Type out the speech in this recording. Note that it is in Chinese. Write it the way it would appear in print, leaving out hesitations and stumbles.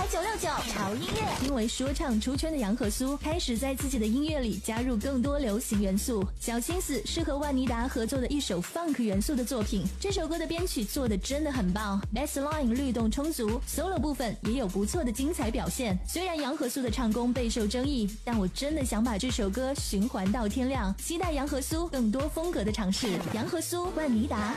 969潮音乐。 因为说唱出圈的杨和苏开始在自己的音乐里加入更多流行元素，小心思是和万妮达合作的一首 funk 元素的作品。这首歌的编曲做得真的很棒 ，bassline 律动充足 ，solo 部分也有不错的精彩表现。虽然杨和苏的唱功备受争议，但我真的想把这首歌循环到天亮，期待杨和苏更多风格的尝试。杨和苏，万妮达。